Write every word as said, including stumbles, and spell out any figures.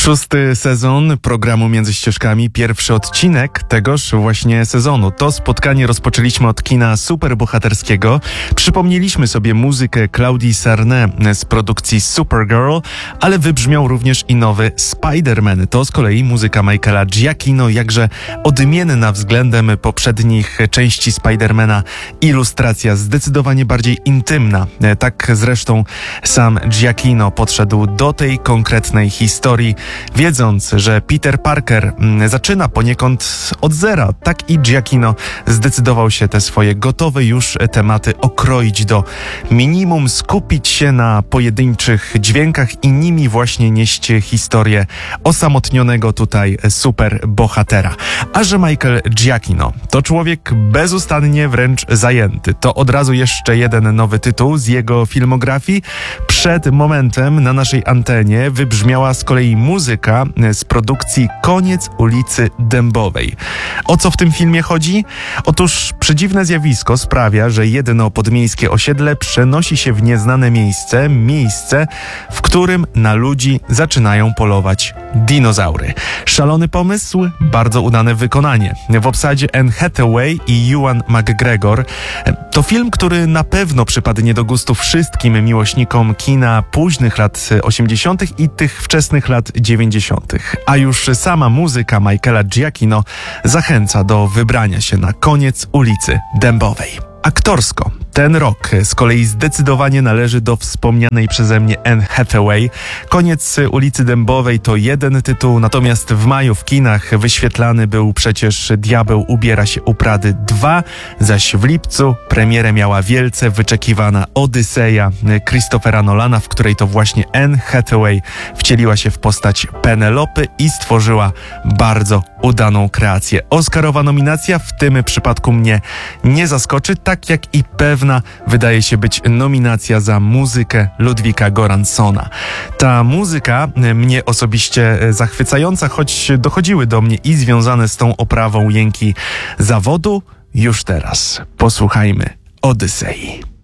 Szósty sezon programu Między Ścieżkami, pierwszy odcinek tegoż właśnie sezonu. To spotkanie rozpoczęliśmy od kina superbohaterskiego. Przypomnieliśmy sobie muzykę Claudii Sarnet z produkcji Supergirl, ale wybrzmiał również i nowy Spider-Man. To z kolei muzyka Michaela Giacchino, jakże odmienna względem poprzednich części Spidermana. Ilustracja zdecydowanie bardziej intymna. Tak zresztą sam Giacchino podszedł do tej konkretnej historii, wiedząc, że Peter Parker zaczyna poniekąd od zera. Tak i Giacchino zdecydował się te swoje gotowe już tematy okroić do minimum, skupić się na pojedynczych dźwiękach i nimi właśnie nieść historię osamotnionego tutaj superbohatera. A że Michael Giacchino to człowiek bezustannie wręcz zajęty, to od razu jeszcze jeden nowy tytuł z jego filmografii. Przed momentem na naszej antenie wybrzmiała z kolei muzyka z produkcji Koniec ulicy Dębowej. O co w tym filmie chodzi? Otóż przedziwne zjawisko sprawia, że jedno podmiejskie osiedle przenosi się w nieznane miejsce, miejsce, w którym na ludzi zaczynają polować dinozaury. Szalony pomysł, bardzo udane wykonanie. W obsadzie Anne Hathaway i Ewan McGregor. To film, który na pewno przypadnie do gustu wszystkim miłośnikom kina późnych lat osiemdziesiątych i tych wczesnych lat dziewięćdziesiątych. A już sama muzyka Michaela Giacchino zachęca do wybrania się na Koniec ulicy Dębowej. Aktorsko ten rok z kolei zdecydowanie należy do wspomnianej przeze mnie Anne Hathaway. Koniec ulicy Dębowej to jeden tytuł, natomiast w maju w kinach wyświetlany był przecież Diabeł ubiera się u Prady dwa, zaś w lipcu premierę miała wielce wyczekiwana Odyseja Christophera Nolana, w której to właśnie Anne Hathaway wcieliła się w postać Penelopy i stworzyła bardzo udaną kreację. Oscarowa nominacja w tym przypadku mnie nie zaskoczy, tak jak i pewna wydaje się być nominacja za muzykę Ludwika Göranssona. Ta muzyka mnie osobiście zachwycająca, choć dochodziły do mnie i związane z tą oprawą jęki zawodu. Już teraz posłuchajmy Odysei.